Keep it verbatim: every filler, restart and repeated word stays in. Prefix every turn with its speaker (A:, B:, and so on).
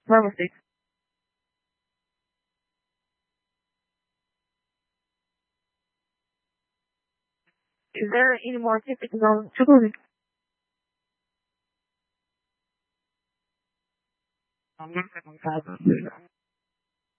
A: Pharmacy. Is there any more tickets on Jacuzzi? I'm not going to